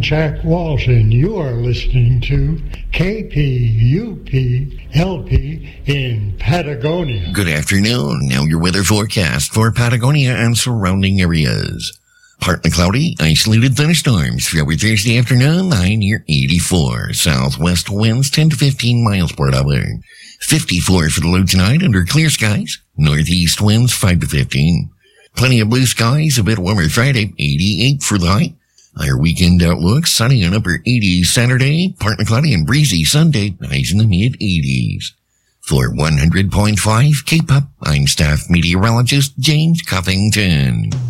Jack Walsh, and you are listening to KPUP-LP in Patagonia. Good afternoon. Now your weather forecast for Patagonia and surrounding areas. Partly cloudy, isolated thunderstorms throughout Thursday afternoon, high near 84. Southwest winds 10 to 15 miles per hour. 54 for the low tonight under clear skies. Northeast winds 5 to 15. Plenty of blue skies, a bit warmer Friday, 88 for the high. Our weekend outlook, sunny and upper 80s Saturday, partly cloudy and breezy Sunday, highs in the mid-80s. For 100.5 K-Pop, I'm staff meteorologist James Covington.